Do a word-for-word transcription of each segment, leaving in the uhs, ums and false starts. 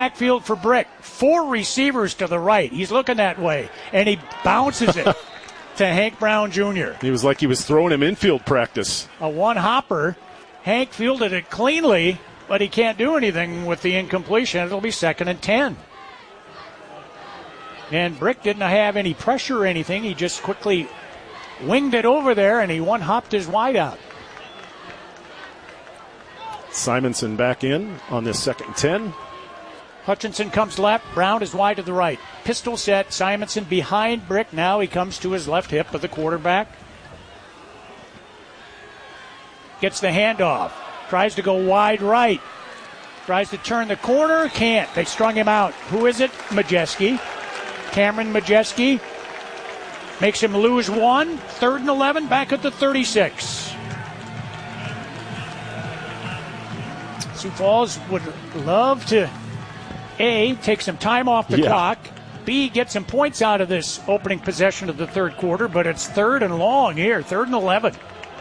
backfield for Brick. Four receivers to the right. He's looking that way, and he bounces it to Hank Brown Junior He was like he was throwing him infield practice. A one-hopper. Hank fielded it cleanly, but he can't do anything with the incompletion. It'll be second and ten. And Brick didn't have any pressure or anything. He just quickly winged it over there, and he one-hopped his wide out. Simonson back in on this second and ten. Hutchinson comes left. Brown is wide to the right. Pistol set. Simonson behind Brick. Now he comes to his left hip of the quarterback. Gets the handoff. Tries to go wide right. Tries to turn the corner. Can't. They strung him out. Who is it? Majeski. Cameron Majeski makes him lose one. Third and eleven. Back at the thirty-six. Sioux Falls would love to, A, take some time off the yeah. clock, B, get some points out of this opening possession of the third quarter, but it's third and long here, third and eleven.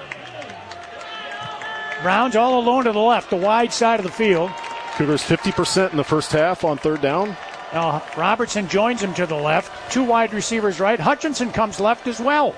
Browns all alone to the left, the wide side of the field. Cougars fifty percent in the first half on third down. Now Robertson joins him to the left, two wide receivers right. Hutchinson comes left as well.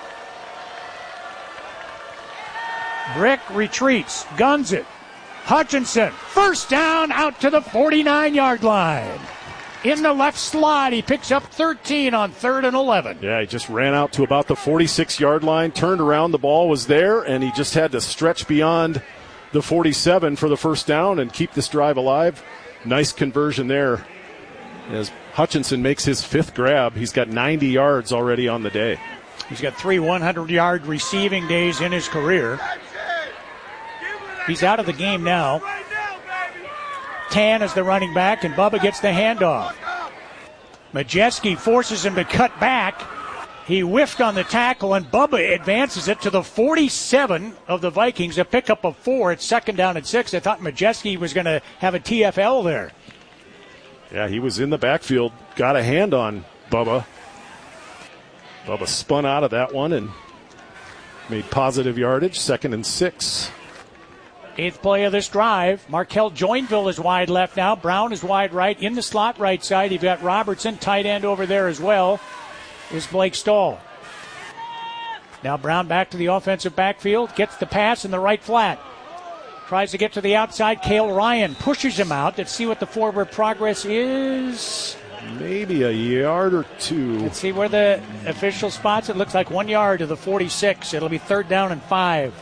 Brick retreats, guns it. Hutchinson, first down, out to the forty-nine-yard line. In the left slot, he picks up thirteen on third and eleven. Yeah, he just ran out to about the forty-six-yard line, turned around, the ball was there, and he just had to stretch beyond the forty-seven for the first down and keep this drive alive. Nice conversion there as Hutchinson makes his fifth grab. He's got ninety yards already on the day. He's got three hundred-yard receiving days in his career. He's out of the game now. Tan is the running back, and Bubba gets the handoff. Majeski forces him to cut back. He whiffed on the tackle, and Bubba advances it to the forty-seven of the Vikings, a pickup of four. It's second down and six. I thought Majeski was going to have a T F L there. Yeah, he was in the backfield, got a hand on Bubba. Bubba spun out of that one and made positive yardage, second and six. Eighth play of this drive. Markel Joinville is wide left now. Brown is wide right. In the slot right side, you've got Robertson, tight end over there as well, is Blake Stahl. Now Brown back to the offensive backfield. Gets the pass in the right flat. Tries to get to the outside. Cale Ryan pushes him out. Let's see what the forward progress is. Maybe a yard or two. Let's see where the official spots. It looks like one yard to the forty-six. It'll be third down and five.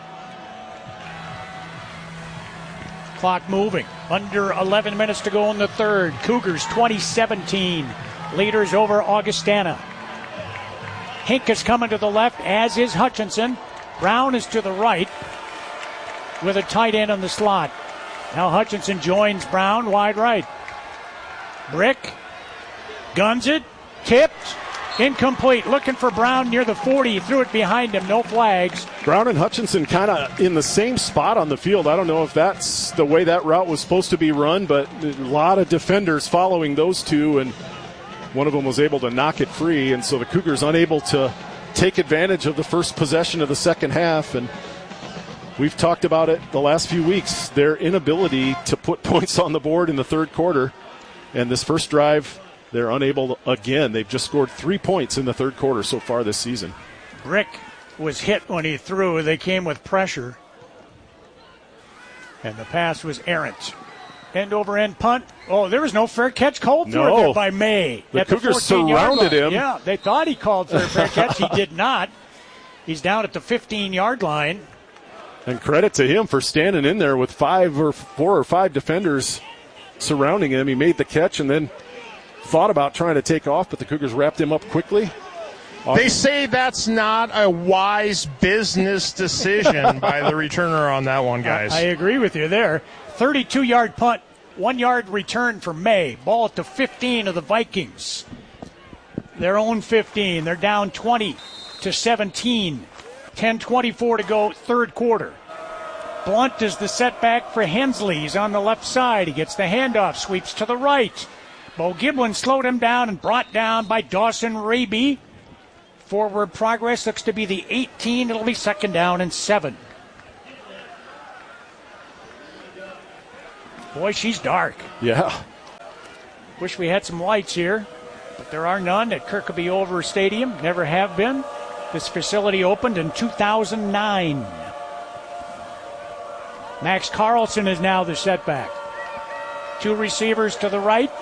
Clock moving. Under eleven minutes to go in the third. Cougars twenty seventeen. Leaders over Augustana. Hink is coming to the left, as is Hutchinson. Brown is to the right with a tight end on the slot. Now Hutchinson joins Brown wide right. Brick guns it. Tipped. Incomplete. Looking for Brown near the forty. He threw it behind him. No flags. Brown and Hutchinson kind of in the same spot on the field. I don't know if that's the way that route was supposed to be run, but a lot of defenders following those two, and one of them was able to knock it free, and so the Cougars unable to take advantage of the first possession of the second half. And we've talked about it the last few weeks, their inability to put points on the board in the third quarter. And this first drive, they're unable to, again. They've just scored three points in the third quarter so far this season. Brick was hit when he threw. They came with pressure. And the pass was errant. End over end punt. Oh, there was no fair catch called for no. there by May. The at Cougars the fourteen-yard surrounded line. him. Yeah, they thought he called for a fair catch. He did not. He's down at the fifteen-yard line. And credit to him for standing in there with five or four or five defenders surrounding him. He made the catch and then thought about trying to take off, but the Cougars wrapped him up quickly. They say that's not a wise business decision by the returner on that one, guys. I, I agree with you there. thirty-two-yard punt, one-yard return for May. Ball at the fifteen of the Vikings. Their own fifteen. They're down twenty to seventeen. ten twenty-four to go, third quarter. Blunt is the setback for Hensley. He's on the left side. He gets the handoff, sweeps to the right. Bo Giblin slowed him down and brought down by Dawson Raby. Forward progress looks to be the eighteen. It'll be second down and seven. Boy, she's dark. Yeah. Wish we had some lights here, but there are none at Kirkby Over Stadium. Never have been. This facility opened in two thousand nine. Max Carlson is now the setback. Two receivers to the right.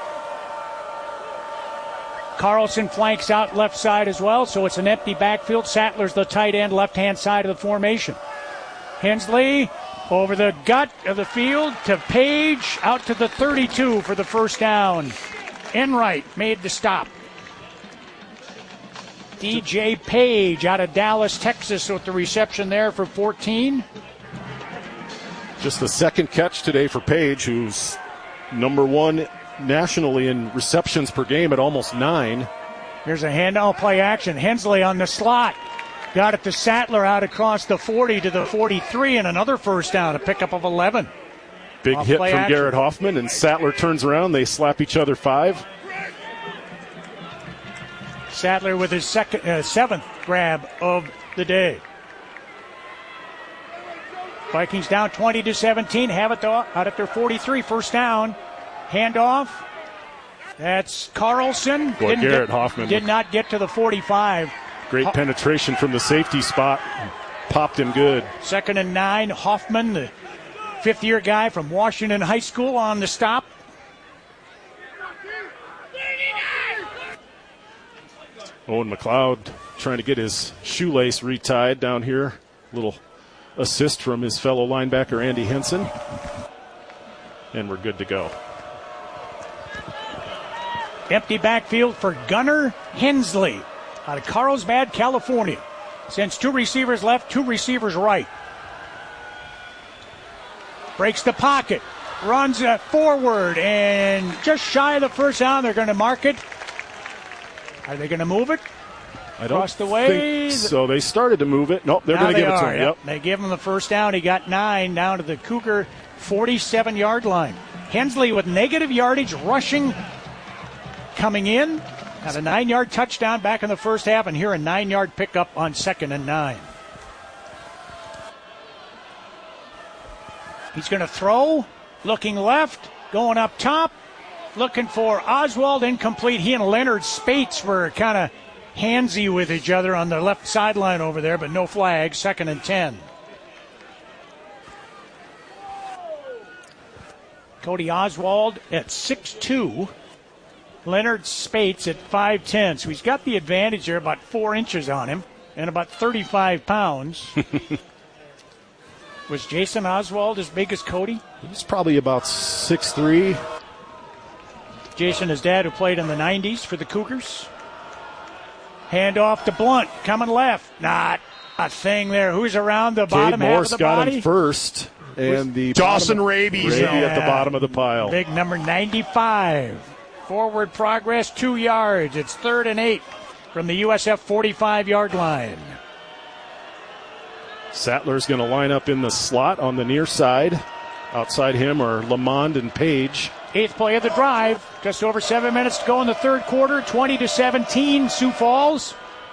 Carlson flanks out left side as well, so it's an empty backfield. Sattler's the tight end, left-hand side of the formation. Hensley over the gut of the field to Page, out to the thirty-two for the first down. Enright made the stop. D J Page out of Dallas, Texas with the reception there for fourteen. Just the second catch today for Page, who's number one nationally in receptions per game at almost nine. Here's a handoff play action. Hensley on the slot. Got it to Sattler out across the forty to the forty-three, and another first down, a pickup of eleven. Big Off hit from action. Garrett Hoffman, and Sattler turns around. They slap each other five. Sattler with his second, uh, seventh grab of the day. Vikings down twenty to seventeen. Have it though, out at their forty-three. First down. Handoff. That's Carlson. Boy, Didn't Garrett get, Hoffman. Did not get to the forty-five. Great Ho- penetration from the safety spot. Popped him good. Second and nine. Hoffman, the fifth-year guy from Washington High School, on the stop. Owen McLeod trying to get his shoelace retied down here. Little assist from his fellow linebacker, Andy Henson. And we're good to go. Empty backfield for Gunnar Hensley out of Carlsbad, California. Sends two receivers left, two receivers right. Breaks the pocket, runs uh, forward, and just shy of the first down, they're going to mark it. Are they going to move it? I don't Across the way. think so. They started to move it. Nope, they're Now going to they give it to are, him. Yep. Yep. They give him the first down. He got nine down to the Cougar forty-seven-yard line. Hensley with negative yardage rushing coming in. Had a nine-yard touchdown back in the first half, and here a nine-yard pickup on second and nine. He's going to throw, looking left, going up top, looking for Oswald, incomplete. He and Leonard Spates were kind of handsy with each other on the left sideline over there, but no flag. Second and ten. Cody Oswald at six two. Leonard Spates at five ten. So he's got the advantage there, about four inches on him, and about thirty-five pounds. Was Jason Oswald as big as Cody? He's probably about six three. Jason, his dad, who played in the nineties for the Cougars. Hand off to Blunt, coming left. Not a thing there. Who's around the bottom Cade half Morse of the got body? him first. And the Dawson bottom- Rabies. Raby Yeah. at the bottom of the pile. Big number ninety-five. Forward progress, two yards. It's third and eight from the U S F forty-five-yard line. Sattler's going to line up in the slot on the near side. Outside him are Lamond and Page. Eighth play of the drive. Just over seven minutes to go in the third quarter. twenty to seventeen, Sioux Falls.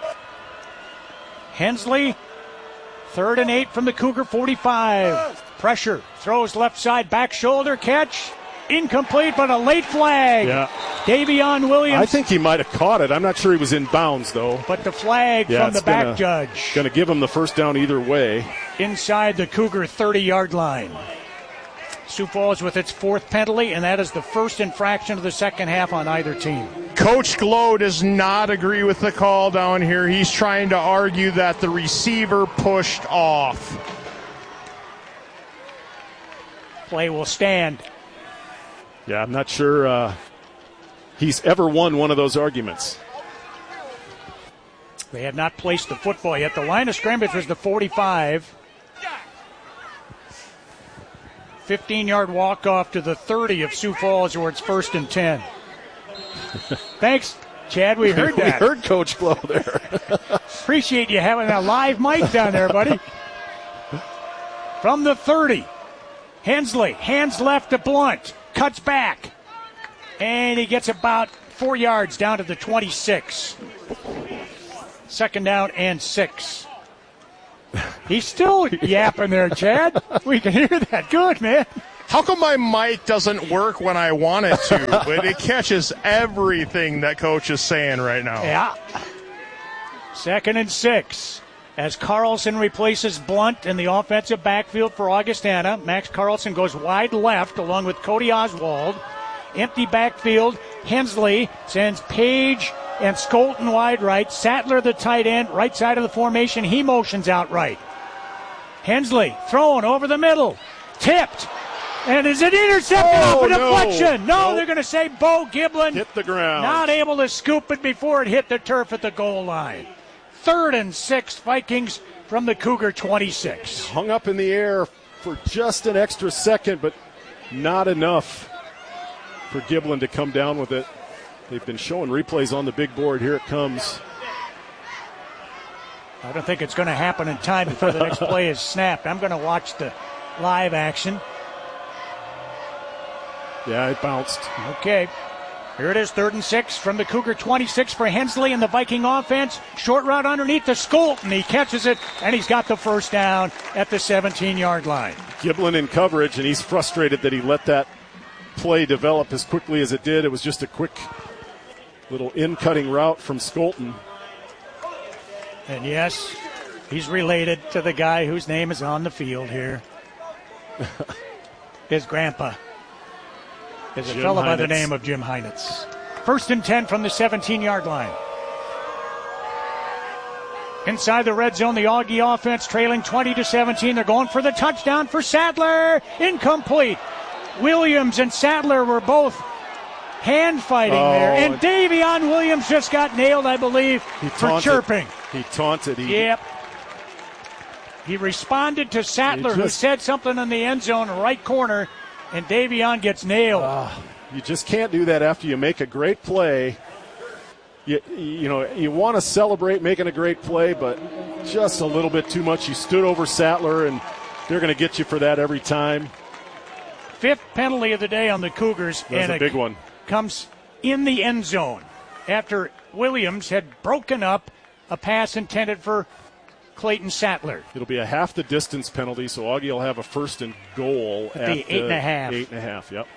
Hensley, third and eight from the Cougar forty-five. Pressure, throws left side, back shoulder, catch. Incomplete, but a late flag. Yeah. Davion Williams. I think he might have caught it. I'm not sure he was in bounds, though. But the flag Yeah, from the it's back gonna- judge. Going to give him the first down either way. Inside the Cougar thirty-yard line. Sioux Falls with its fourth penalty, and that is the first infraction of the second half on either team. Coach Glow does not agree with the call down here. He's trying to argue that the receiver pushed off. Play will stand. Yeah, I'm not sure uh, he's ever won one of those arguments. They have not placed the football yet. The line of scrimmage was the forty-five. fifteen-yard walk-off to the thirty of Sioux Falls, where it's first and ten. Thanks, Chad. We heard that. We heard Coach Glow there. Appreciate you having a live mic down there, buddy. From the thirty, Hensley, hands left to Blunt, cuts back, and he gets about four yards down to the twenty-six. Second down and six. He's still yapping there, Chad. We can hear that. Good, man. How come my mic doesn't work when I want it to? But it catches everything that Coach is saying right now. Yeah. Second and six. As Carlson replaces Blunt in the offensive backfield for Augustana. Max Carlson goes wide left along with Cody Oswald. Empty backfield. Hensley sends Page and Skolton wide right. Sattler, the tight end, right side of the formation. He motions out right. Hensley thrown over the middle. Tipped. And is it intercepted oh, off a no. deflection? No, nope. They're going to say Bo Giblin hit the ground. Not able to scoop it before it hit the turf at the goal line. Third and six, Vikings from the Cougar twenty-six. Hung up in the air for just an extra second, but not enough for Giblin to come down with it. They've been showing replays on the big board. Here it comes. I don't think it's going to happen in time before the next play is snapped. I'm going to watch the live action. Yeah, it bounced. Okay. Here it is, third and six from the Cougar twenty-six for Hensley and the Viking offense. Short route underneath the Skolton. He catches it, and he's got the first down at the seventeen-yard line. Giblin in coverage, and he's frustrated that he let that play develop as quickly as it did. It was just a quick little in-cutting route from Skolton. And yes, he's related to the guy whose name is on the field here. His grandpa is a Jim fellow Heinitz. by the name of Jim Heinitz. First and ten from the seventeen-yard line. Inside the red zone, the Augie offense trailing twenty to seventeen. They're going for the touchdown for Sattler. Incomplete. Williams and Sattler were both hand fighting oh, there. And Davion Williams just got nailed, I believe, he for taunted. chirping. He taunted. He, Yep. He responded to Sattler, just, who said something in the end zone, right corner, and Davion gets nailed. Uh, you just can't do that after you make a great play. You, you know, you want to celebrate making a great play, but just a little bit too much. You stood over Sattler, and they're going to get you for that every time. Fifth penalty of the day on the Cougars. That's and a big one. Comes in the end zone after Williams had broken up a pass intended for Clayton Sattler. It'll be a half the distance penalty, so Augie will have a first and goal at the eight and a half. Eight and a half, yep.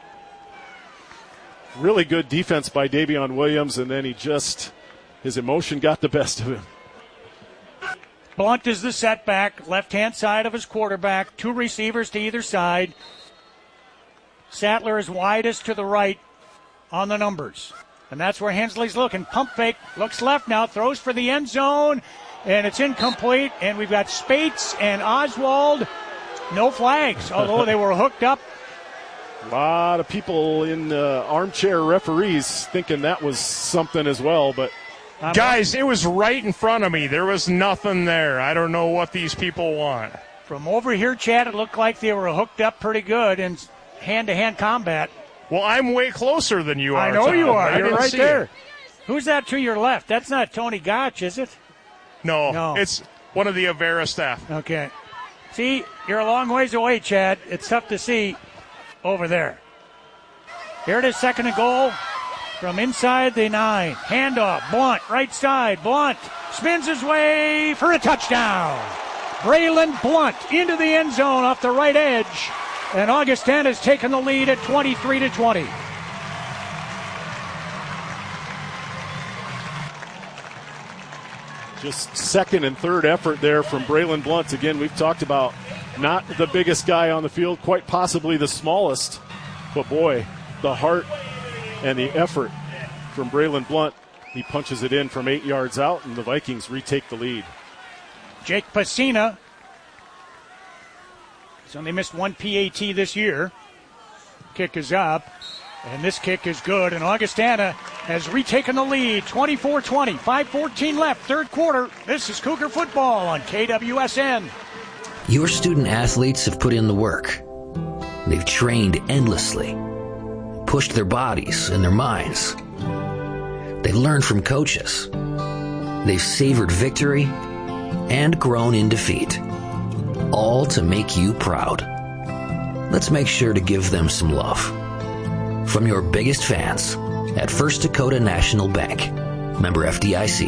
Really good defense by Davion Williams, and then he just, his emotion got the best of him. Blunt is the setback, left-hand side of his quarterback, two receivers to either side. Sattler is widest to the right on the numbers. And that's where Hensley's looking. Pump fake, looks left now, throws for the end zone, and it's incomplete. And we've got Spates and Oswald. No flags, although they were hooked up. A lot of people in uh, armchair referees thinking that was something as well, but I'm guys, it was right in front of me. There was nothing there. I don't know what these people want. From over here, Chad, it looked like they were hooked up pretty good in hand-to-hand combat. Well, I'm way closer than you are. I know Tom. you are. I You're didn't right see there. it. Who's that to your left? That's not Tony Gotch, is it? No, No. It's one of the Avera staff. Okay. See, you're a long ways away, Chad. It's tough to see over there. Here it is, second and goal from inside the nine. Handoff, Blunt, right side. Blunt spins his way for a touchdown. Braylon Blunt into the end zone off the right edge. And Augustana has taken the lead at twenty-three to twenty. just second and third effort there from Braylon Blunt. Again, we've talked about not the biggest guy on the field, quite possibly the smallest. But boy, the heart and the effort from Braylon Blunt. He punches it in from eight yards out, and the Vikings retake the lead. Jake Pacina. He's only missed one P A T this year. Kick is up, and this kick is good. And Augustana has retaken the lead, twenty-four twenty. five fourteen left, third quarter. This is Cougar football on K W S N. Your student athletes have put in the work. They've trained endlessly, pushed their bodies and their minds. They've learned from coaches. They've savored victory and grown in defeat, all to make you proud. Let's make sure to give them some love. From your biggest fans at First Dakota National Bank, member F D I C.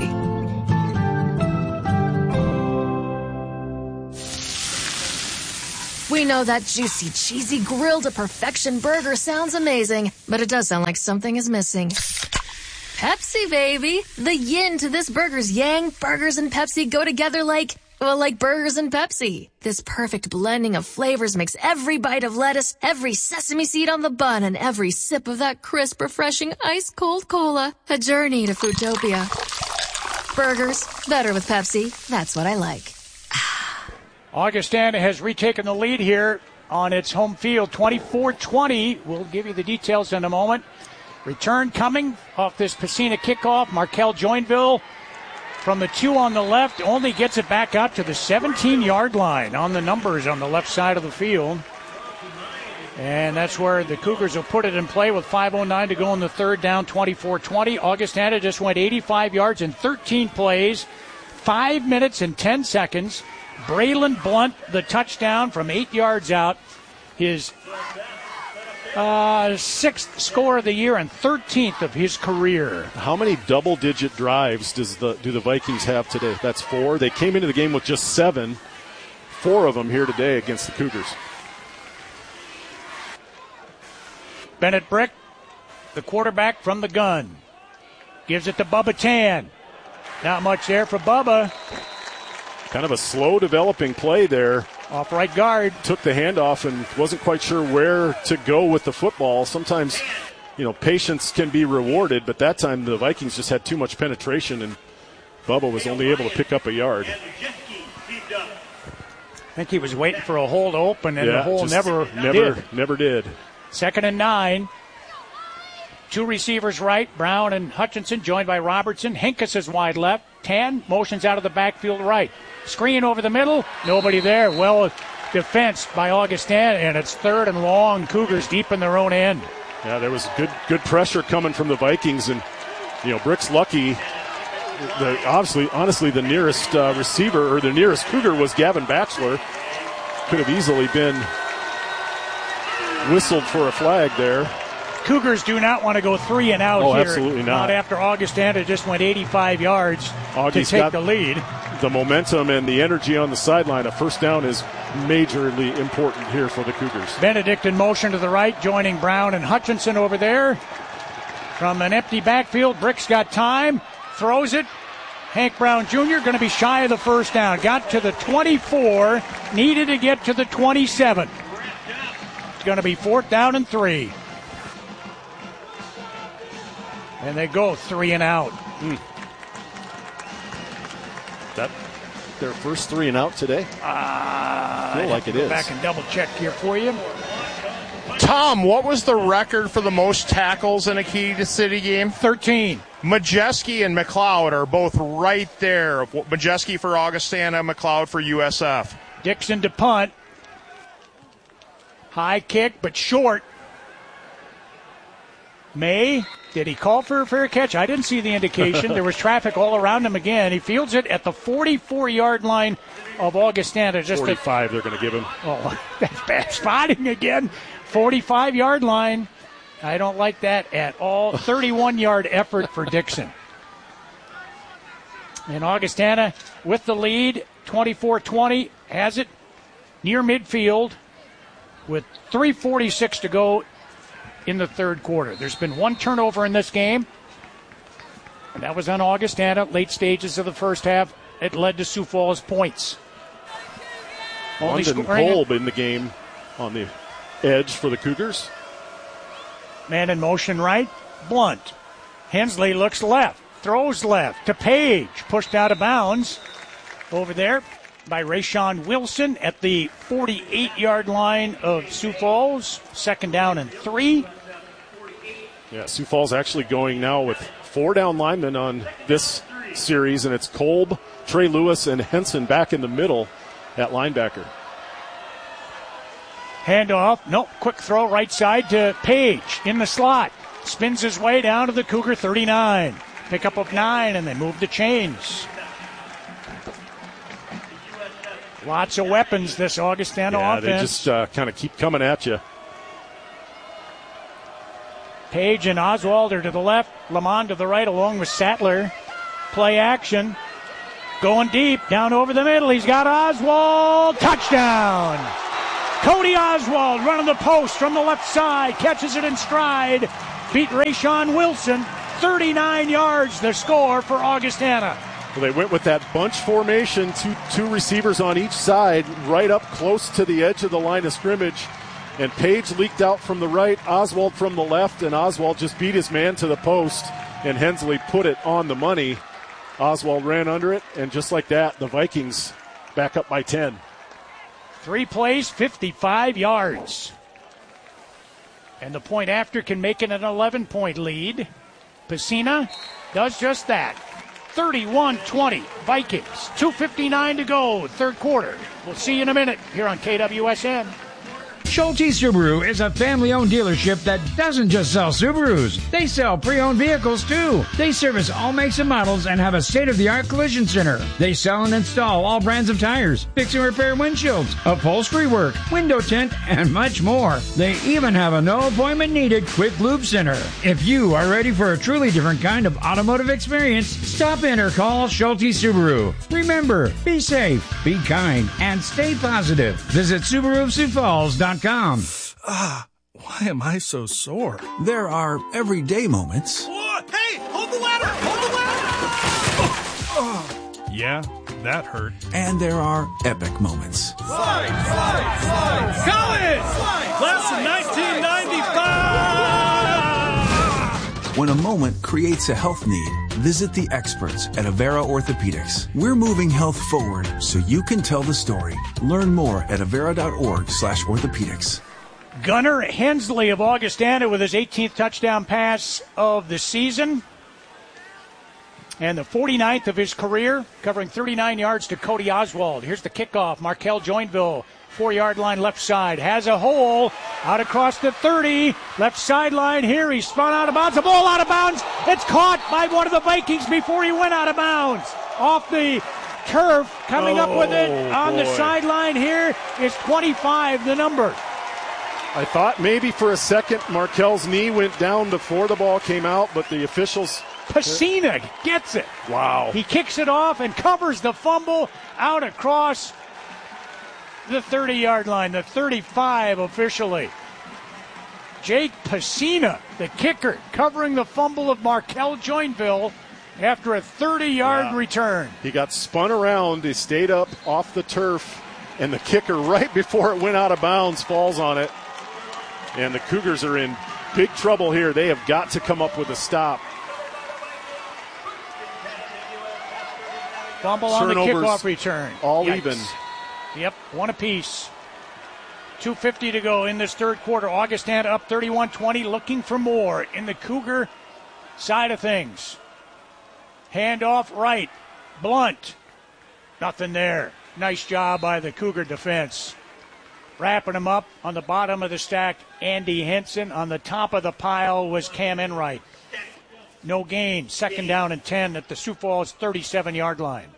We know that juicy, cheesy, grilled to perfection burger sounds amazing, but it does sound like something is missing. Pepsi, baby. The yin to this burger's yang. Burgers and Pepsi go together like, well, like burgers and Pepsi. This perfect blending of flavors makes every bite of lettuce, every sesame seed on the bun, and every sip of that crisp, refreshing, ice-cold cola a journey to Foodtopia. Burgers, better with Pepsi. That's what I like. Augustana has retaken the lead here on its home field, twenty-four twenty. We'll give you the details in a moment. Return coming off this Pacina kickoff. Markel Joinville from the two on the left only gets it back out to the seventeen-yard line on the numbers on the left side of the field. And that's where the Cougars will put it in play with five oh nine to go in the third, down twenty-four twenty. Augustana just went eighty-five yards in thirteen plays, five minutes and ten seconds. Braylon Blunt, the touchdown from eight yards out. His uh, sixth score of the year and thirteenth of his career. How many double-digit drives does the do the Vikings have today? That's four. They came into the game with just seven. Four of them here today against the Cougars. Bennett Brick, the quarterback from the gun, gives it to Bubba Tan. Not much there for Bubba. Kind of a slow developing play there. Off right guard. Took the handoff and wasn't quite sure where to go with the football. Sometimes, you know, patience can be rewarded, but that time the Vikings just had too much penetration and Bubba was only able to pick up a yard. I think he was waiting for a hole to open and yeah, the hole never, never did. Never did. Second and nine. Two receivers right, Brown and Hutchinson, joined by Robertson. Hinkes is wide left. Tan motions out of the backfield right. Screen over the middle. Nobody there. Well defense by Augustana, and it's third and long. Cougars deep in their own end. Yeah, there was good good pressure coming from the Vikings, and you know Brick's lucky. The, obviously, honestly, the nearest uh, receiver or the nearest Cougar was Gavin Batchelor. Could have easily been whistled for a flag there. Cougars do not want to go three and out oh, here. Absolutely not. Not after Augustana just went eighty-five yards Augie's to take the lead. The momentum and the energy on the sideline. A first down is majorly important here for the Cougars. Benedict in motion to the right, joining Brown and Hutchinson over there. From an empty backfield, Brick's got time, throws it. Hank Brown Junior going to be shy of the first down. Got to the twenty-four, needed to get to the twenty-seven. It's going to be fourth down and three. And they go three and out. Mm. That their first three and out today? Uh, I feel like it is. Back and double check here for you. Tom, what was the record for the most tackles in a Key City game? thirteen. Majeski and McLeod are both right there. Majeski for Augustana, McLeod for U S F. Dixon to punt. High kick, but short. May, did he call for a fair catch? I didn't see the indication. There was traffic all around him again. He fields it at the forty-four-yard line of Augustana. Just forty-five, a, they're going to give him. Oh, that's bad spotting again. forty-five-yard line. I don't like that at all. thirty-one-yard effort for Dixon. And Augustana with the lead, twenty-four twenty, has it near midfield with three forty-six to go in the third quarter. There's been one turnover in this game, and that was on Augustana. Late stages of the first half, it led to Sioux Falls points. Only Kolb in the game on the edge for the Cougars. Man in motion right, Blunt. Hensley looks left, throws left to Page, pushed out of bounds over there by Rayshawn Wilson at the forty-eight-yard line of Sioux Falls. Second down and three. Yeah, Sioux Falls actually going now with four down linemen on this series, and it's Kolb, Trey Lewis, and Henson back in the middle at linebacker. Handoff, nope, quick throw right side to Page in the slot. Spins his way down to the Cougar thirty-nine. Pickup of nine, and they move the chains. Lots of weapons, this Augustana yeah, offense. They just uh, kind of keep coming at you. Page and Oswald are to the left. Lamont to the right along with Sattler. Play action. Going deep, down over the middle. He's got Oswald. Touchdown. Cody Oswald running the post from the left side. Catches it in stride. Beat Rayshawn Wilson. thirty-nine yards the score for Augustana. Well, they went with that bunch formation, two, two receivers on each side, right up close to the edge of the line of scrimmage. And Page leaked out from the right, Oswald from the left, and Oswald just beat his man to the post, and Hensley put it on the money. Oswald ran under it, and just like that, the Vikings back up by ten. Three plays, fifty-five yards. And the point after can make it an eleven-point lead. Pacina does just that. thirty-one twenty, Vikings. two fifty-nine to go, third quarter. We'll see you in a minute here on K W S N. Schulte Subaru is a family-owned dealership that doesn't just sell Subarus. They sell pre-owned vehicles, too. They service all makes and models and have a state-of-the-art collision center. They sell and install all brands of tires, fix and repair windshields, upholstery work, window tint, and much more. They even have a no-appointment-needed quick lube center. If you are ready for a truly different kind of automotive experience, stop in or call Schulte Subaru. Remember, be safe, be kind, and stay positive. Visit Subaru of Sioux Falls dot com. Ah, why am I so sore? There are everyday moments. Whoa, hey, hold the ladder! Hold the ladder! Oh. Yeah, that hurt. And there are epic moments. Slide, slide, slide! College! Slide, Class of nineteen ninety-five! When a moment creates a health need, visit the experts at Avera Orthopedics. We're moving health forward so you can tell the story. Learn more at avera.org slash orthopedics. Gunnar Hensley of Augustana with his eighteenth touchdown pass of the season. And the forty-ninth of his career, covering thirty-nine yards to Cody Oswald. Here's the kickoff. Markel Joinville, four-yard line left side. Has a hole out across the thirty. Left sideline here. He spun out of bounds. The ball out of bounds. It's caught by one of the Vikings before he went out of bounds. Off the turf, coming oh, up with it on boy. the sideline here is twenty-five, the number. I thought maybe for a second Markel's knee went down before the ball came out, but the officials... Pacina gets it. Wow. He kicks it off and covers the fumble out across the thirty-yard line, the thirty-five officially. Jake Pacina, the kicker, covering the fumble of Markel Joinville after a thirty-yard yeah. return. He got spun around. He stayed up off the turf, and the kicker, right before it went out of bounds, falls on it. And the Cougars are in big trouble here. They have got to come up with a stop. Fumble on the kickoff return. All Yikes. even. Yep, one apiece. two fifty to go in this third quarter. Augustana up thirty-one twenty, looking for more in the Cougar side of things. Handoff right. Blunt. Nothing there. Nice job by the Cougar defense. Wrapping him up on the bottom of the stack, Andy Henson. On the top of the pile was Cam Enright. No gain. Second down and ten at the Sioux Falls thirty-seven-yard line.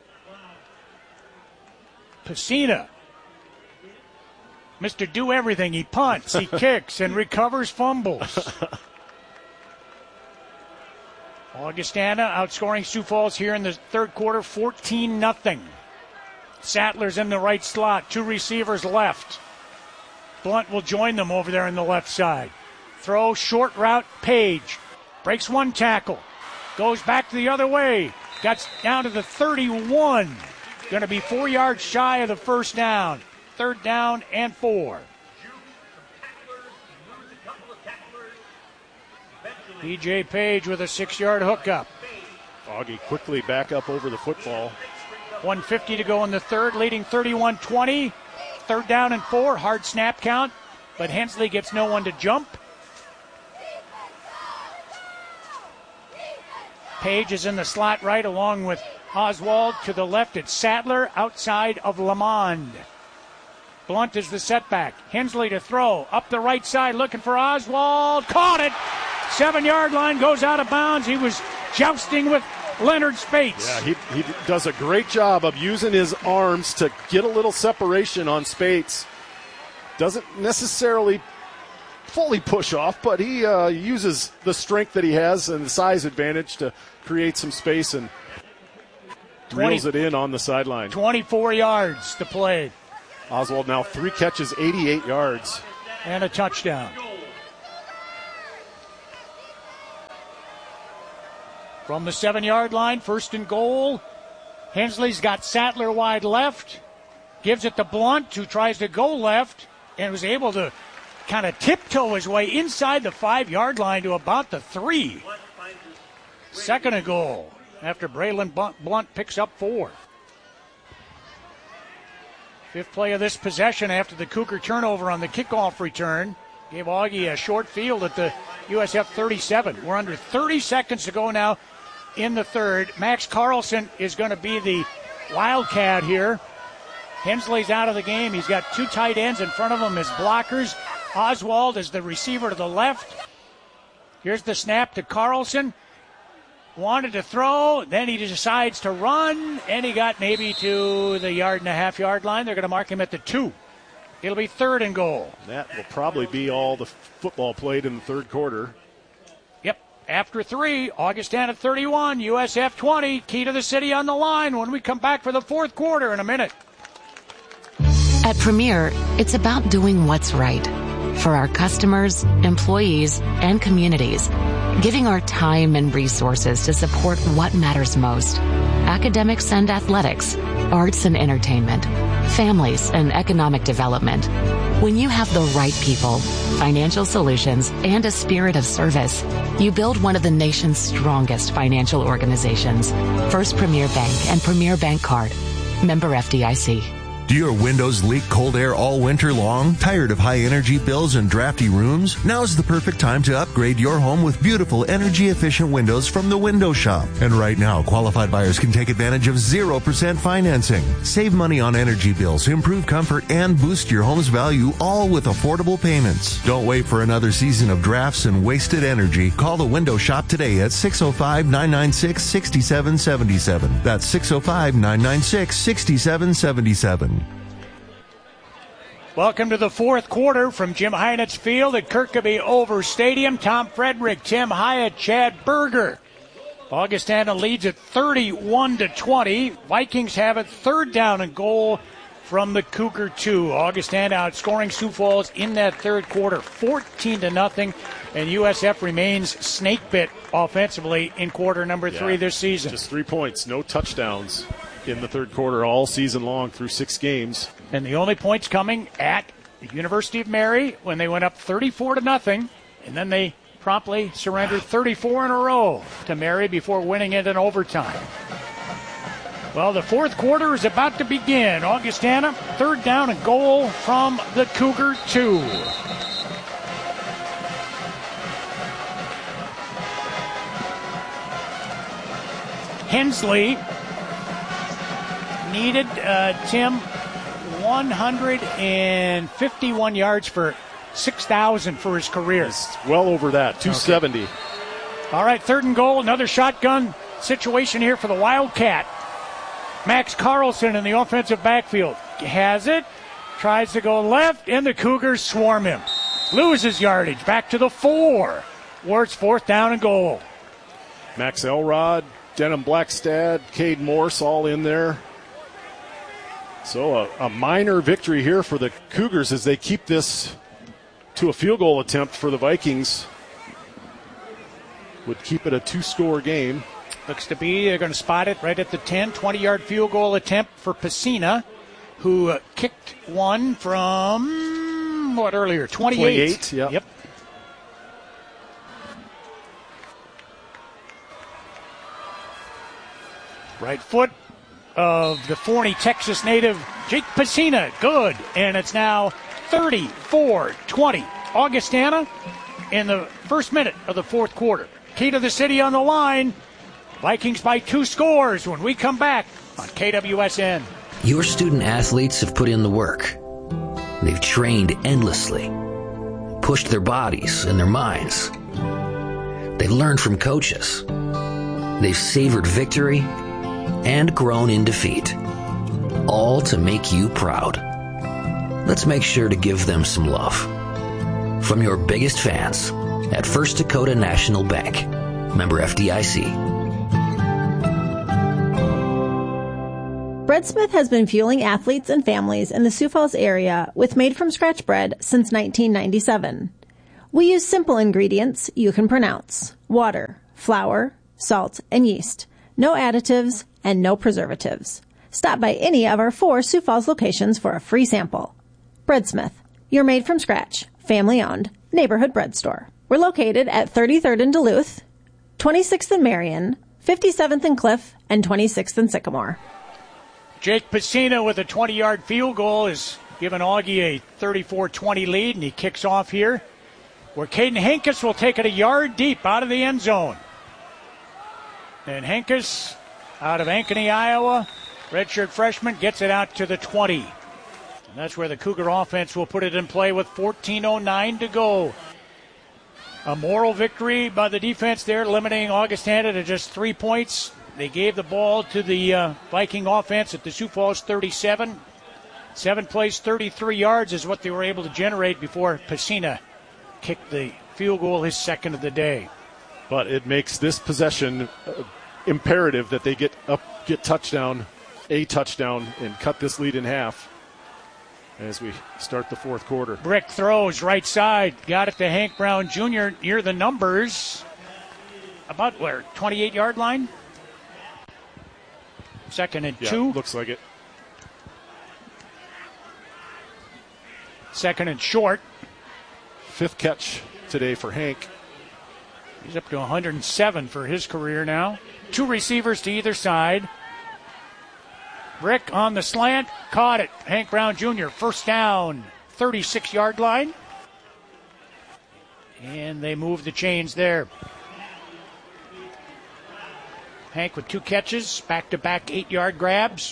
Pacina. Mister Do Everything. He punts, he kicks, and recovers fumbles. Augustana outscoring Sioux Falls here in the third quarter, fourteen nothing. Sattler's in the right slot. Two receivers left. Blunt will join them over there in the left side. Throw, short route, Page. Breaks one tackle. Goes back the other way. Got down to the thirty-one. Going to be four yards shy of the first down. Third down and four. P J Page with a six-yard hookup. Augie quickly back up over the football. one fifty to go in the third, leading thirty-one twenty. Third down and four, hard snap count, but Hensley gets no one to jump. Page is in the slot right along with Oswald. To the left, it's Sattler outside of Lamond. Blunt is the setback. Hensley to throw. Up the right side looking for Oswald. Caught it. Seven-yard line, goes out of bounds. He was jousting with Leonard Spates. Yeah, he, he does a great job of using his arms to get a little separation on Spates. Doesn't necessarily fully push off, but he uh, uses the strength that he has and the size advantage to create some space and reels it in on the sideline. twenty-four yards to play. Oswald now three catches, eighty-eight yards. And a touchdown. From the seven-yard line, first and goal. Hensley's got Sattler wide left. Gives it to Blunt, who tries to go left and was able to kind of tiptoe his way inside the five-yard line to about the three. Second and goal after Braylon Blunt picks up four. Fifth play of this possession after the Cougar turnover on the kickoff return. Gave Augie a short field at the U S F thirty-seven. We're under thirty seconds to go now in the third. Max Carlson is going to be the Wildcat here. Hensley's out of the game. He's got two tight ends in front of him as blockers. Oswald is the receiver to the left. Here's the snap to Carlson. Wanted to throw, then he decides to run, and he got maybe to the yard and a half yard line. They're going to mark him at the two. It'll be third and goal. That will probably be all the football played in the third quarter. Yep. After three, Augustana thirty-one, U S F twenty. Key to the City on the line when we come back for the fourth quarter in a minute. At Premier, it's about doing what's right for our customers, employees, and communities, giving our time and resources to support what matters most: academics and athletics, arts and entertainment, families and economic development. When you have the right people, financial solutions, and a spirit of service, you build one of the nation's strongest financial organizations. First Premier Bank and Premier Bank Card. Member F D I C. Do your windows leak cold air all winter long? Tired of high energy bills and drafty rooms? Now's the perfect time to upgrade your home with beautiful energy efficient windows from the Window Shop. And right now, qualified buyers can take advantage of zero percent financing. Save money on energy bills, improve comfort, and boost your home's value, all with affordable payments. Don't wait for another season of drafts and wasted energy. Call the Window Shop today at six oh five, nine nine six, six seven seven seven. That's six oh five, nine nine six, six seven seven seven. Welcome to the fourth quarter from Jim Heinet's Field at Kirkcaldy Over Stadium. Tom Frederick, Tim Hyatt, Chad Berger. Augustana leads at thirty-one to twenty. Vikings have it third down and goal from the Cougar two. Augustana outscoring Sioux Falls in that third quarter, fourteen to nothing, and U S F remains snake bit offensively in quarter number yeah, three this season. Just three points, no touchdowns in the third quarter all season long through six games. And the only points coming at the University of Mary when they went up thirty-four to nothing, and then they promptly surrendered thirty-four in a row to Mary before winning it in overtime. Well, the fourth quarter is about to begin. Augustana, third down and goal from the Cougar two. Hensley needed, uh, Tim, one hundred fifty-one yards for six thousand for his career. It's well over that, two seventy. Okay. All right, third and goal, another shotgun situation here for the Wildcat. Max Carlson in the offensive backfield has it, tries to go left, and the Cougars swarm him. Loses yardage, back to the four. Ward's fourth down and goal. Max Elrod, Denham Blackstad, Cade Morse all in there. So a, a minor victory here for the Cougars as they keep this to a field goal attempt for the Vikings. Would keep it a two-score game. Looks to be, they're going to spot it right at the ten. twenty-yard field goal attempt for Pacina, who uh, kicked one from, what, earlier? twenty-eight. twenty-eight, yeah. Yep. Right foot of the Forney, Texas native, Jake Pacina. Good. And it's now thirty-four twenty. Augustana in the first minute of the fourth quarter. Key to the City on the line. Vikings by two scores when we come back on K W S N. Your student athletes have put in the work. They've trained endlessly, pushed their bodies and their minds. They've learned from coaches. They've savored victory and grown in defeat, all to make you proud. Let's make sure to give them some love. From your biggest fans at First Dakota National Bank, member F D I C. Breadsmith has been fueling athletes and families in the Sioux Falls area with made-from-scratch bread since nineteen ninety-seven. We use simple ingredients you can pronounce: water, flour, salt, and yeast. No additives and no preservatives. Stop by any of our four Sioux Falls locations for a free sample. Breadsmith, your made-from-scratch, family-owned, neighborhood bread store. We're located at thirty-third in Duluth, twenty-sixth in Marion, fifty-seventh in Cliff, and twenty-sixth in Sycamore. Jake Pacina with a twenty-yard field goal has given Augie a thirty-four twenty lead, and he kicks off here, where Caden Henkus will take it a yard deep out of the end zone. And Henkus, out of Ankeny, Iowa, redshirt freshman, gets it out to the twenty. And that's where the Cougar offense will put it in play with fourteen oh nine to go. A moral victory by the defense there, limiting Augustana to just three points. They gave the ball to the uh, Viking offense at the Sioux Falls thirty-seven. Seven plays, thirty-three yards is what they were able to generate before Pacina kicked the field goal, his second of the day. But it makes this possession uh, imperative that they get up, get touchdown, a touchdown, and cut this lead in half as we start the fourth quarter. Brick throws right side, got it to Hank Brown Junior near the numbers. About where, twenty-eight-yard line? Second and yeah, two. Looks like it. Second and short. Fifth catch today for Hank. He's up to one hundred seven for his career now. Two receivers to either side. Brick on the slant, caught it. Hank Brown Junior, first down, thirty-six-yard line. And they move the chains there. Hank with two catches, back-to-back eight-yard grabs.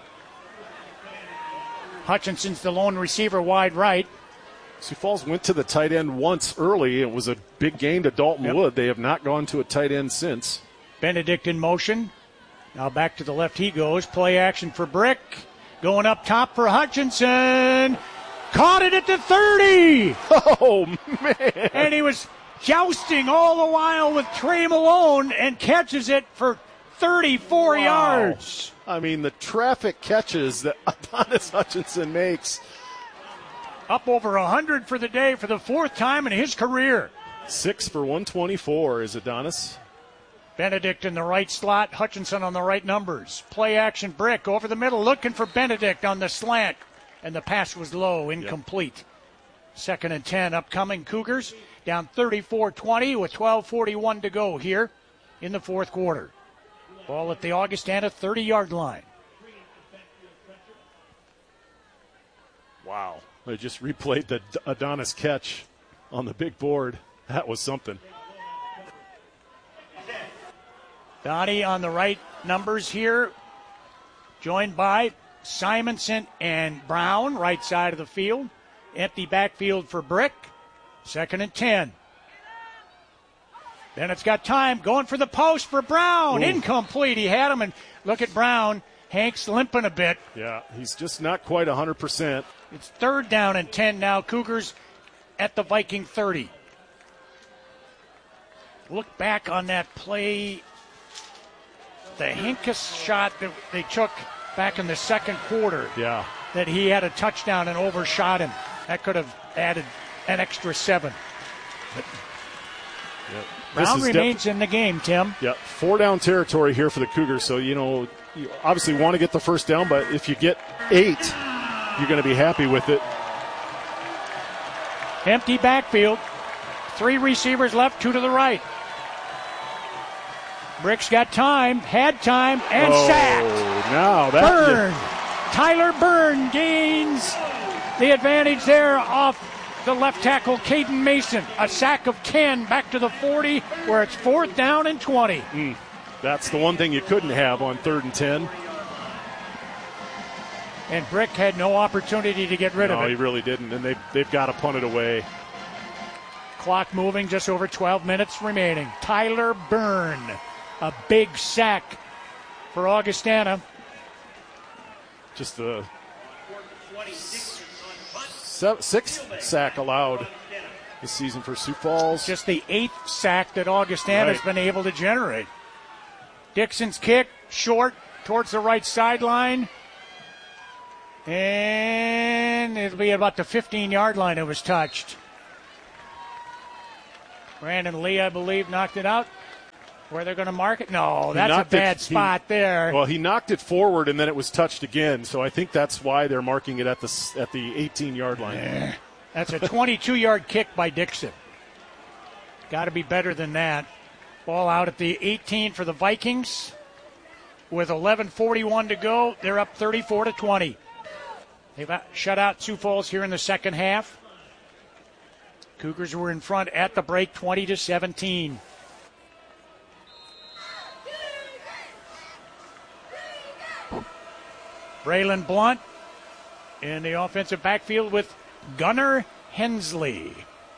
Hutchinson's the lone receiver wide right. Sioux Falls went to the tight end once early. It was a big gain to Dalton yep. Wood. They have not gone to a tight end since. Benedict in motion. Now back to the left he goes. Play action for Brick. Going up top for Hutchinson. Caught it at the thirty. Oh, man. And he was jousting all the while with Trey Malone and catches it for thirty-four wow. yards. I mean, the traffic catches that Adonis Hutchinson makes. Up over one hundred for the day for the fourth time in his career. Six for one twenty-four is Adonis. Benedict in the right slot, Hutchinson on the right numbers. Play action Brick over the middle, looking for Benedict on the slant. And the pass was low, incomplete. Yep. Second and ten, upcoming Cougars. Down thirty-four twenty with twelve forty-one to go here in the fourth quarter. Ball at the Augustana thirty-yard line. Wow. I just replayed the Adonis catch on the big board. That was something. Donnie on the right numbers here, joined by Simonson and Brown, right side of the field. Empty backfield for Brick. Second and ten. Bennett's got time, going for the post for Brown. Ooh. Incomplete. He had him, and look at Brown. Hank's limping a bit. Yeah, he's just not quite one hundred percent. It's third down and ten now. Cougars at the Viking thirty. Look back on that play. The Henkus shot that they took back in the second quarter. Yeah. That he had a touchdown and overshot him. That could have added an extra seven. But yep. Brown remains def- in the game, Tim. Yeah, four down territory here for the Cougars. So, you know, you obviously want to get the first down, but if you get eight, you're going to be happy with it. Empty backfield. Three receivers left, two to the right. Brick's got time, had time, and oh, sacked. Now that Byrne. Tyler Byrne gains the advantage there off the left tackle, Caden Mason. A sack of ten back to the forty, where it's fourth down and twenty. Mm, that's the one thing you couldn't have on third and ten. And Brick had no opportunity to get rid no, of it. No, he really didn't, and they, they've got to punt it away. Clock moving, just over twelve minutes remaining. Tyler Byrne, a big sack for Augustana. Just the sixth sack allowed this season for Sioux Falls. Just the eighth sack that Augustana right. has been able to generate. Dixon's kick, short, towards the right sideline. And it'll be about the fifteen-yard line it was touched. Brandon Lee, I believe, knocked it out. Where they're going to mark it? No, He that's a bad it, spot he, there. Well, he knocked it forward, and then it was touched again. So I think that's why they're marking it at the at the eighteen-yard line. Yeah. That's a twenty-two-yard kick by Dixon. Got to be better than that. Ball out at the eighteen for the Vikings. With eleven forty-one to go, they're up thirty-four to twenty. They've shut out Sioux Falls here in the second half. Cougars were in front at the break, twenty to seventeen. Braylon Blunt in the offensive backfield with Gunnar Hensley.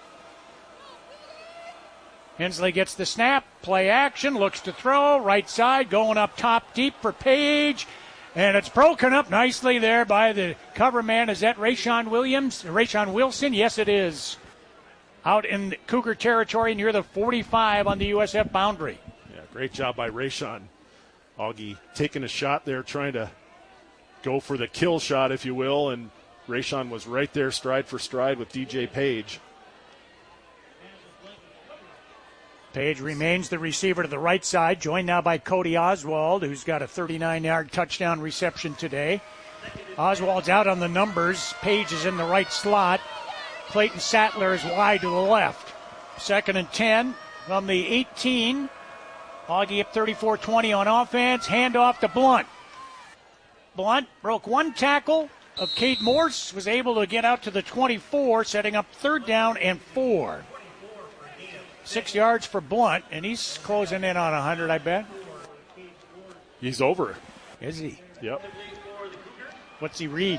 Hensley gets the snap, play action, looks to throw, right side, going up top deep for Page, and it's broken up nicely there by the cover man. Is that Rayshawn Williams? Rayshawn Wilson? Yes, it is. Out in Cougar territory near the forty-five on the U S F boundary. Yeah, great job by Rayshawn. Augie taking a shot there, trying to go for the kill shot, if you will, and Rayshawn was right there stride for stride with D J Page. Page remains the receiver to the right side, joined now by Cody Oswald, who's got a thirty-nine-yard touchdown reception today. Oswald's out on the numbers. Page is in the right slot. Clayton Sattler is wide to the left. Second and ten from the eighteen. Augie up thirty-four twenty on offense. Handoff to Blunt. Blunt broke one tackle of Cade Morse, was able to get out to the twenty-four, setting up third down and four. Six yards for Blunt, and he's closing in on one hundred, I bet. He's over. Is he? Yep. What's he read?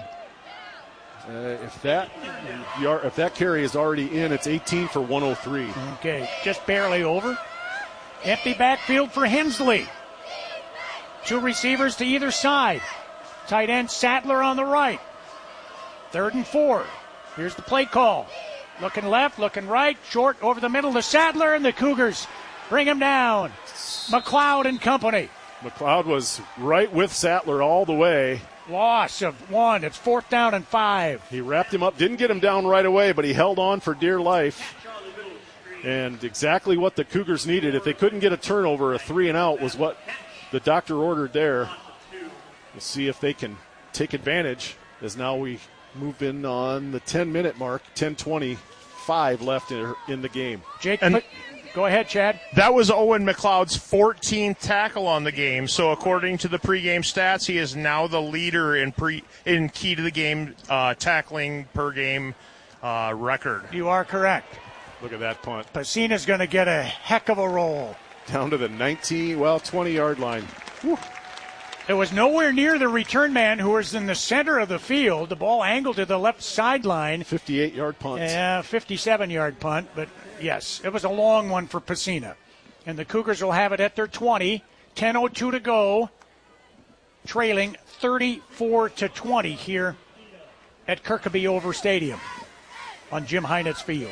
Uh, if that if that carry is already in, it's eighteen for one oh three. Okay, just barely over. Empty backfield for Hensley. Two receivers to either side. Tight end Sattler on the right. Third and four. Here's the play call. Looking left, looking right, short over the middle to Sattler, and the Cougars bring him down. McLeod and company. McLeod was right with Sattler all the way. Loss of one. It's fourth down and five. He wrapped him up, didn't get him down right away, but he held on for dear life. And exactly what the Cougars needed. If they couldn't get a turnover, a three and out was what the doctor ordered there. We'll see if they can take advantage as now we move in on the ten-minute mark, ten twenty-five left in, in the game. Jake, and go ahead, Chad. That was Owen McLeod's fourteenth tackle on the game. So according to the pregame stats, he is now the leader in pre in key to the game uh, tackling per game uh, record. You are correct. Look at that punt. Pacina's going to get a heck of a roll. Down to the nineteen, well, twenty-yard line. Whew. It was nowhere near the return man, who was in the center of the field. The ball angled to the left sideline. fifty-eight-yard punt. Yeah, fifty-seven-yard punt. But, yes, it was a long one for Pacina. And the Cougars will have it at their twenty. ten oh two to go. Trailing thirty-four to twenty here at Kirkaby Over Stadium on Jim Heinitz Field.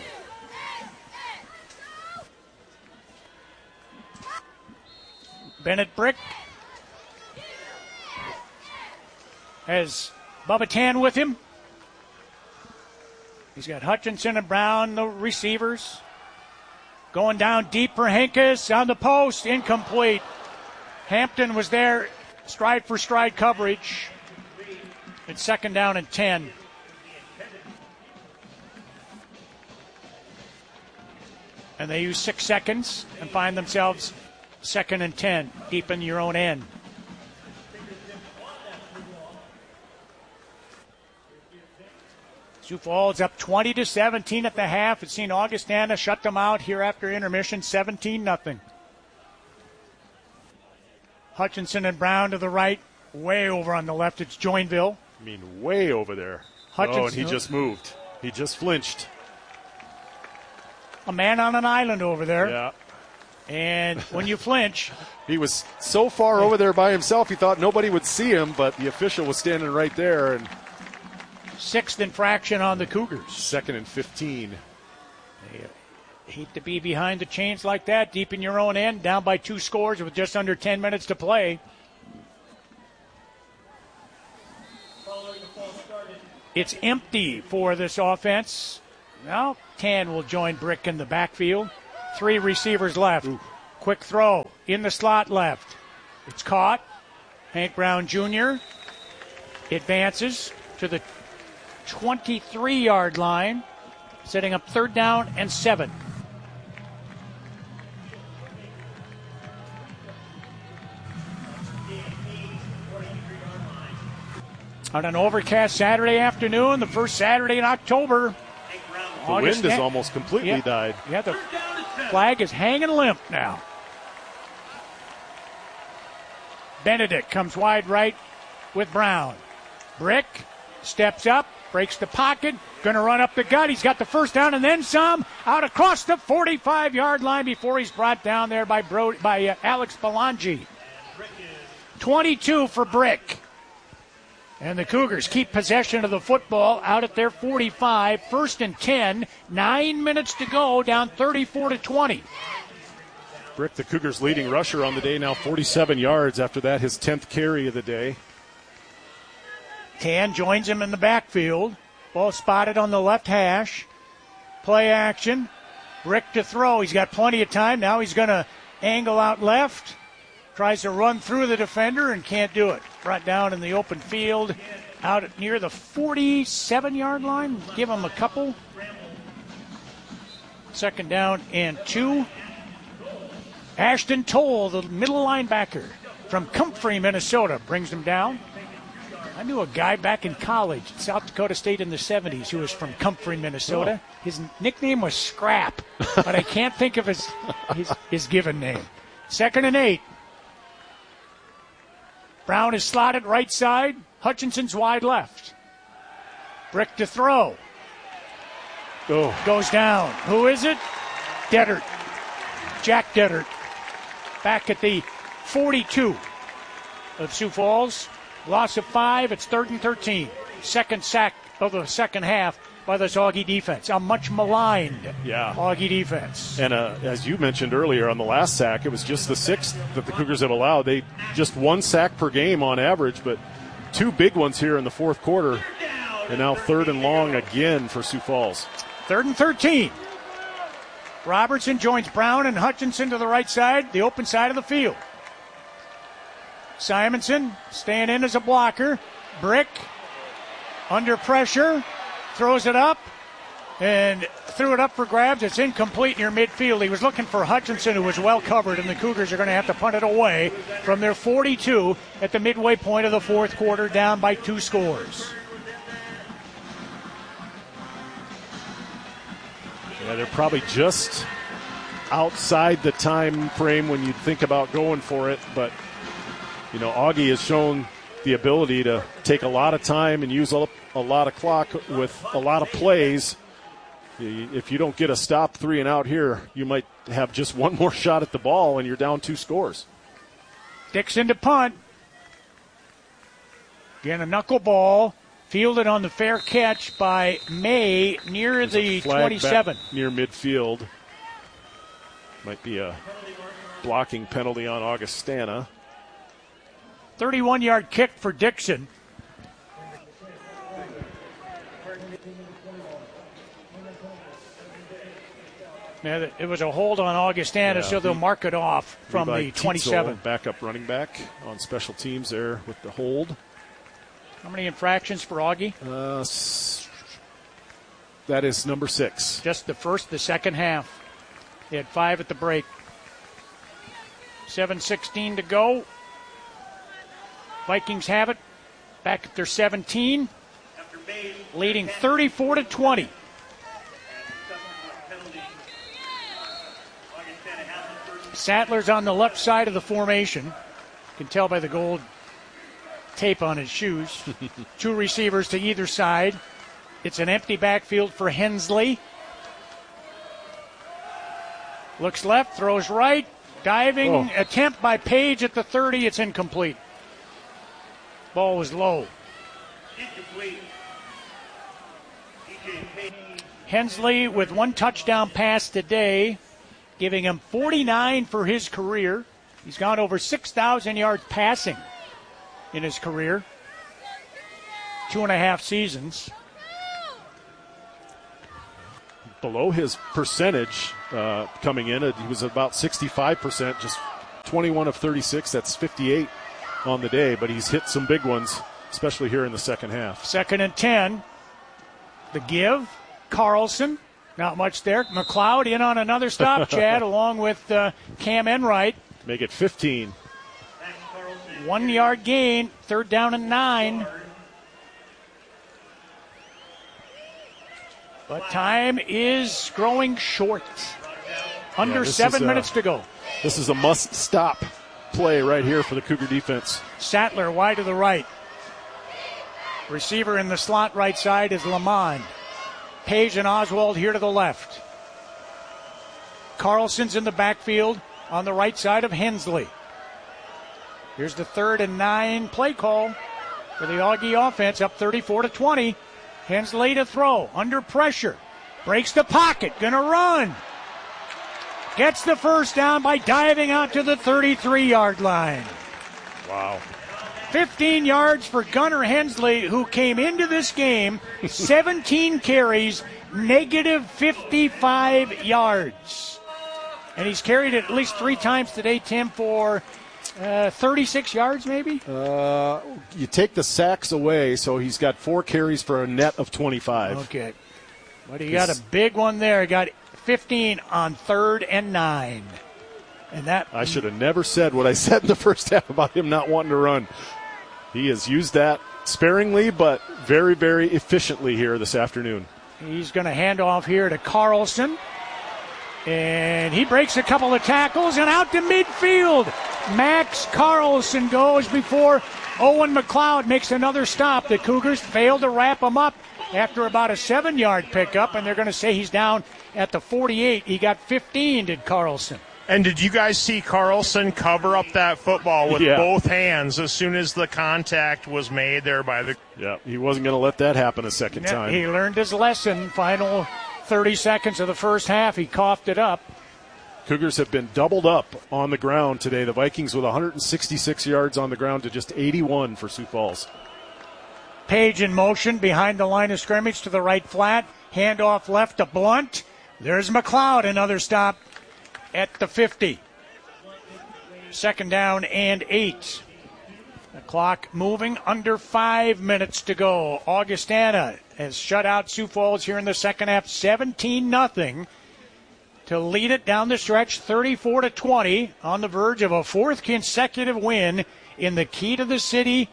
Bennett Brick has Bubba Tan with him. He's got Hutchinson and Brown, the receivers. Going down deep for Henkes on the post, incomplete. Hampton was there, stride for stride coverage. It's second down and ten. And they use six seconds and find themselves second and ten, deep in your own end. Sioux Falls up twenty to seventeen at the half. It's seen Augustana shut them out here after intermission, seventeen nothing. Hutchinson and Brown to the right, way over on the left. It's Joinville. I mean, way over there. Hutchinson. Oh, and he just moved. He just flinched. A man on an island over there. Yeah. And when you flinch. He was so far over there by himself, he thought nobody would see him, but the official was standing right there. And sixth infraction on the Cougars. Second and fifteen. They hate to be behind the chains like that, deep in your own end, down by two scores with just under ten minutes to play. It's empty for this offense. Now, Tan will join Brick in the backfield. Three receivers left. Ooh. Quick throw in the slot left. It's caught. Hank Brown Junior advances to the twenty-three-yard line, setting up third down and seven. On an overcast Saturday afternoon, the first Saturday in October. The August wind has almost completely yeah, died. Yeah, the flag is hanging limp now. Benedict comes wide right with Brown. Brick steps up, breaks the pocket, going to run up the gut. He's got the first down and then some. Out across the forty-five-yard line before he's brought down there by Bro- by uh, Alex Belangi. twenty-two for Brick. And the Cougars keep possession of the football out at their forty-five. First and ten. Nine minutes to go, down thirty-four to twenty. Brick, the Cougars' leading rusher on the day, now forty-seven yards. After that, his tenth carry of the day. Tan joins him in the backfield. Ball spotted on the left hash. Play action. Brick to throw. He's got plenty of time. Now he's going to angle out left. Tries to run through the defender and can't do it. Brought down in the open field out at near the forty-seven-yard line. Give him a couple. Second down and two. Ashton Toll, the middle linebacker from Comfrey, Minnesota, brings him down. I knew a guy back in college at South Dakota State in the seventies who was from Comfrey, Minnesota. Oh. His nickname was Scrap, but I can't think of his, his his given name. Second and eight. Brown is slotted right side. Hutchinson's wide left. Brick to throw. Oh. Goes down. Who is it? Deddert. Jack Deddert. Back at the forty-two of Sioux Falls. Loss of five. It's third and thirteen. Second sack of the second half by this Augie defense. A much maligned yeah. Augie defense. And uh, as you mentioned earlier on the last sack, it was just the sixth that the Cougars have allowed. They just one sack per game on average, but two big ones here in the fourth quarter. And now third and long again for Sioux Falls. Third and thirteen. Robertson joins Brown and Hutchinson to the right side, the open side of the field. Simonson staying in as a blocker. Brick under pressure, throws it up, and threw it up for grabs. It's incomplete near midfield. He was looking for Hutchinson, who was well covered, and the Cougars are going to have to punt it away from their forty-two at the midway point of the fourth quarter, down by two scores. Yeah, they're probably just outside the time frame when you'd think about going for it. But, you know, Augie has shown the ability to take a lot of time and use a, a lot of clock with a lot of plays. If you don't get a stop three and out here, you might have just one more shot at the ball and you're down two scores. Dixon to punt. Again, a knuckleball. Fielded on the fair catch by May near There's the twenty-seven. Near midfield. Might be a blocking penalty on Augustana. thirty-one-yard kick for Dixon. Yeah, it was a hold on Augustana, yeah, so they'll mark it off from the twenty-seven. Backup running back on special teams there with the hold. How many infractions for Augie? Uh, that is number six. Just the first, the second half. They had five at the break. seven sixteen to go. Vikings have it. Back at their seventeen. Leading thirty-four to twenty. Sattler's on the left side of the formation. You can tell by the gold tape on his shoes. Two receivers to either side. It's an empty backfield for Hensley. Looks left, throws right. Diving oh. attempt by Page at the thirty. It's incomplete. Ball was low. Hensley with one touchdown pass today, giving him forty-nine for his career. He's gone over six thousand yards passing in his career. Two and a half seasons. below his percentage uh, coming in. He was about sixty-five percent, just twenty-one of thirty-six. That's fifty-eight on the day, but he's hit some big ones, especially here in the second half. Second and ten. The give. Carlson. Not much there. McLeod in on another stop, Chad, along with uh, Cam Enright. Make it fifteen. One yard gain. Third down and nine. But time is growing short. Under yeah, seven a, minutes to go. This is a must-stop play right here for the Cougar defense. Sattler wide to the right. Receiver in the slot right side is Lamond. Page and Oswald here to the left. Carlson's in the backfield on the right side of Hensley. Here's the third and nine play call for the Augie offense, up thirty-four to twenty. Hensley to throw, under pressure. Breaks the pocket, gonna run. Gets the first down by diving out to the thirty-three-yard line. Wow. fifteen yards for Gunnar Hensley, who came into this game, seventeen carries, negative fifty-five yards. And he's carried it at least three times today, Tim, for uh, thirty-six yards maybe? Uh, you take the sacks away, so he's got four carries for a net of twenty-five. Okay. But he got a big one there. He got fifteen on third and nine. And that I should have never said what I said in the first half about him not wanting to run. He has used that sparingly, but very, very efficiently here this afternoon. He's going to hand off here to Carlson. And he breaks a couple of tackles and out to midfield. Max Carlson goes before Owen McLeod makes another stop. The Cougars failed to wrap him up after about a seven-yard pickup, and they're going to say he's down at the forty-eight. He got fifteen, did Carlson. And did you guys see Carlson cover up that football with yeah. both hands as soon as the contact was made there by the... Yeah, he wasn't going to let that happen a second yeah, time. He learned his lesson. Final thirty seconds of the first half, he coughed it up. Cougars have been doubled up on the ground today. The Vikings with one hundred sixty-six yards on the ground to just eighty-one for Sioux Falls. Page in motion behind the line of scrimmage to the right flat. Handoff left to Blunt. There's McLeod, another stop at the fifty. Second down and eight. The clock moving, under five minutes to go. Augustana has shut out Sioux Falls here in the second half, seventeen nothing. To lead it down the stretch, thirty-four to twenty, on the verge of a fourth consecutive win in the Key to the City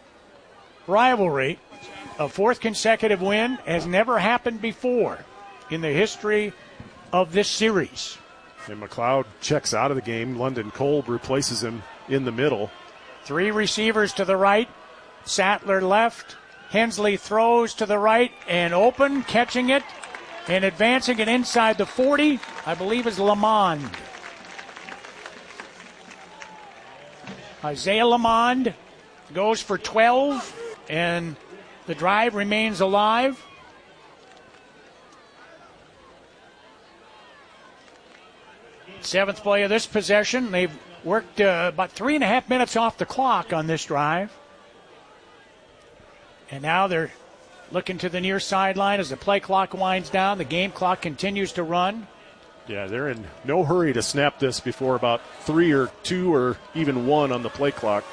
rivalry. A fourth consecutive win has never happened before in the history of this series. And McLeod checks out of the game. London Kolb replaces him in the middle. Three receivers to the right. Sattler left. Hensley throws to the right and open, catching it and advancing it inside the forty, I believe, is Lamond. Isaiah Lamond goes for twelve, and the drive remains alive. Seventh play of this possession. They've worked uh, about three and a half minutes off the clock on this drive. And now they're looking to the near sideline as the play clock winds down. The game clock continues to run. Yeah, they're in no hurry to snap this before about three or two or even one on the play clock.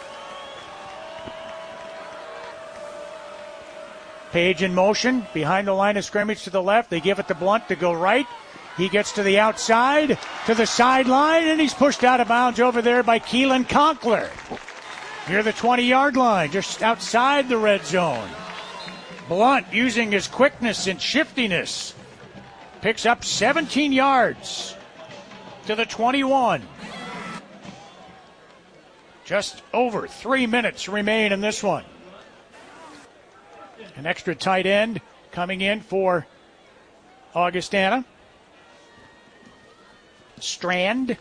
Page in motion behind the line of scrimmage to the left. They give it to Blunt to go right. He gets to the outside, to the sideline, and he's pushed out of bounds over there by Keelan Conkler. Near the twenty-yard line, just outside the red zone. Blunt, using his quickness and shiftiness, picks up seventeen yards to the twenty-one. Just over three minutes remain in this one. An extra tight end coming in for Augustana. Strand.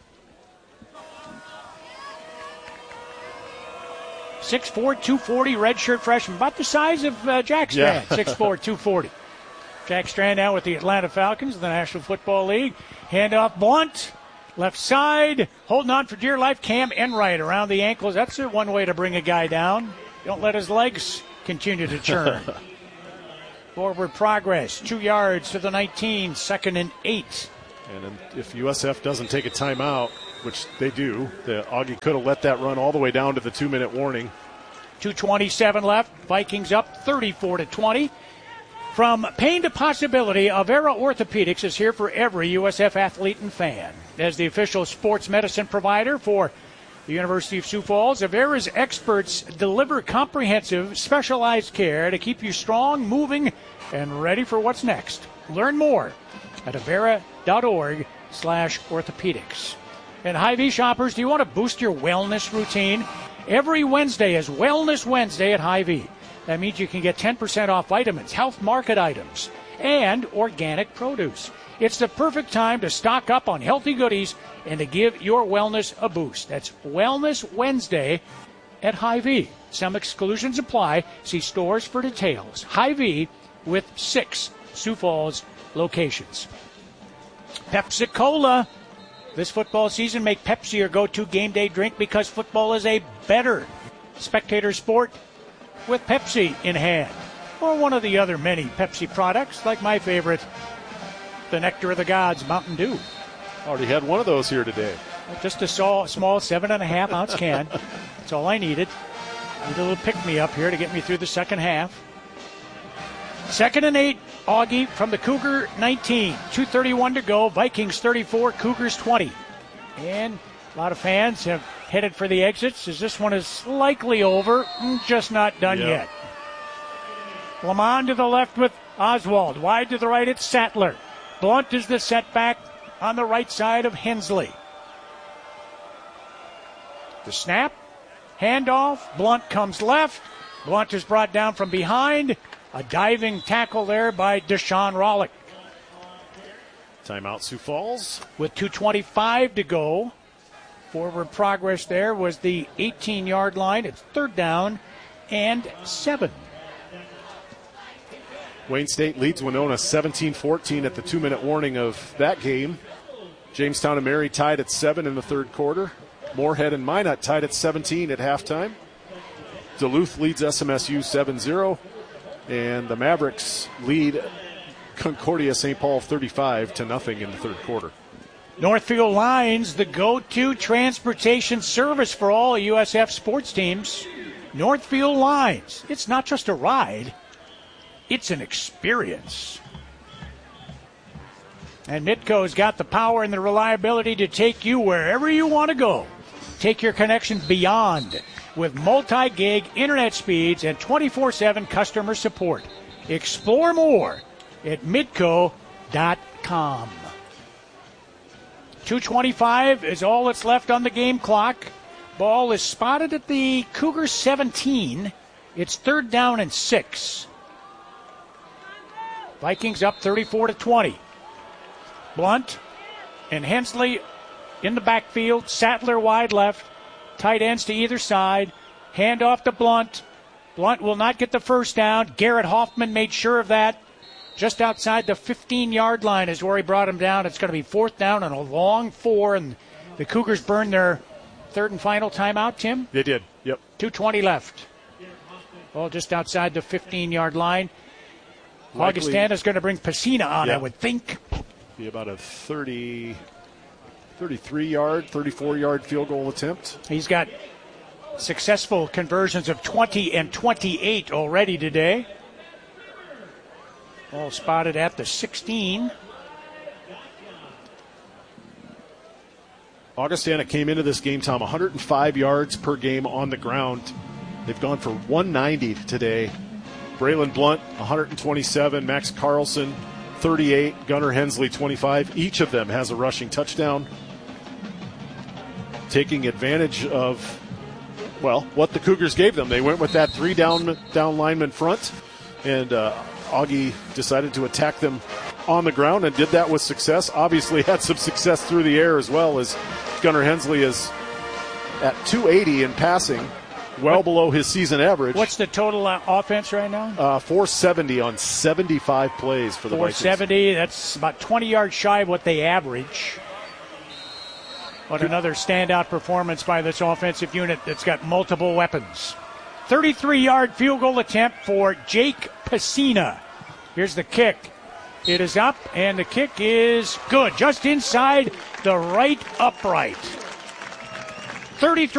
six four, two forty, redshirt freshman. About the size of uh, Jack Strand, yeah. six four, two forty. Jack Strand now with the Atlanta Falcons of the National Football League. Handoff Blunt, left side, holding on for dear life. Cam Enright around the ankles. That's one way to bring a guy down. Don't let his legs continue to churn. Forward progress, two yards to the nineteen, second and eight. And if U S F doesn't take a timeout, which they do, the Augie could have let that run all the way down to the two-minute warning. two twenty-seven left. Vikings up thirty-four to twenty. From pain to possibility, Avera Orthopedics is here for every U S F athlete and fan. As the official sports medicine provider for the University of Sioux Falls, Avera's experts deliver comprehensive, specialized care to keep you strong, moving, and ready for what's next. Learn more at avera.org slash orthopedics. And Hy-Vee shoppers, do you want to boost your wellness routine? Every Wednesday is Wellness Wednesday at Hy-Vee. That means you can get ten percent off vitamins, health market items, and organic produce. It's the perfect time to stock up on healthy goodies and to give your wellness a boost. That's Wellness Wednesday at Hy-Vee. Some exclusions apply. See stores for details. Hy-Vee with six Sioux Falls locations. Pepsi-Cola. This football season, make Pepsi your go-to game day drink because football is a better spectator sport with Pepsi in hand. Or one of the other many Pepsi products, like my favorite, the Nectar of the Gods, Mountain Dew. Already had one of those here today. Just a small, small seven and a half ounce can. That's all I needed. Need a little pick-me-up here to get me through the second half. Second and eight, Augie from the Cougar nineteen. two thirty-one to go. Vikings thirty-four, Cougars twenty. And a lot of fans have headed for the exits as this one is likely over, just not done yep. yet. Lamond to the left with Oswald. Wide to the right, it's Sattler. Blunt is the setback on the right side of Hensley. The snap, handoff, Blunt comes left. Blunt is brought down from behind. A diving tackle there by Deshaun Rollick. Timeout Sioux Falls. With two twenty-five to go. Forward progress there was the eighteen-yard line. It's third down and seven. Wayne State leads Winona seventeen fourteen at the two-minute warning of that game. Jamestown and Mary tied at seven in the third quarter. Moorhead and Minot tied at seventeen at halftime. Duluth leads S M S U seven zero. And the Mavericks lead Concordia Saint Paul thirty-five to nothing in the third quarter. Northfield Lines, the go-to transportation service for all U S F sports teams. Northfield Lines. It's not just a ride. It's an experience. And Mitco's got the power and the reliability to take you wherever you want to go. Take your connection beyond with multi-gig internet speeds and twenty-four seven customer support. Explore more at midco dot com. two twenty-five is all that's left on the game clock. Ball is spotted at the Cougars seventeen. It's third down and six. Vikings up thirty-four to twenty. Blunt and Hensley in the backfield. Sattler wide left. Tight ends to either side. Hand off to Blunt. Blunt will not get the first down. Garrett Hoffman made sure of that. Just outside the fifteen-yard line is where he brought him down. It's going to be fourth down and a long four, and the Cougars burned their third and final timeout, Tim? They did, yep. two twenty left. Well, just outside the fifteen-yard line. Likely, Augustana is going to bring Pacina on, yeah. I would think. Be about a thirty, thirty-three-yard, thirty-four-yard field goal attempt. He's got successful conversions of twenty and twenty-eight already today. All spotted at the sixteen. Augustana came into this game, Tom, one hundred five yards per game on the ground. They've gone for one ninety today. Braylon Blunt, one hundred twenty-seven. Max Carlson, thirty-eight. Gunnar Hensley, twenty-five. Each of them has a rushing touchdown. Taking advantage of, well, what the Cougars gave them. They went with that three down, down lineman front, and uh, Augie decided to attack them on the ground and did that with success. Obviously had some success through the air as well, as Gunnar Hensley is at two eighty in passing, well what, below his season average. What's the total uh, offense right now? Uh, four seventy on seventy-five plays for the Vikings. four seventy, that's about twenty yards shy of what they average. But another standout performance by this offensive unit that's got multiple weapons. thirty-three-yard field goal attempt for Jake Pacina. Here's the kick. It is up, and the kick is good. Just inside the right upright. thirty-three